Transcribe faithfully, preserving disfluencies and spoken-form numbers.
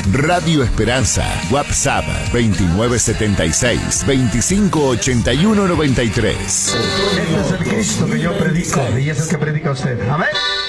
Radio Esperanza. WhatsApp veintinueve setenta y seis, veinticinco ochenta y uno noventa y tres. Este es el Cristo que yo predico y es el que predica usted. Amén.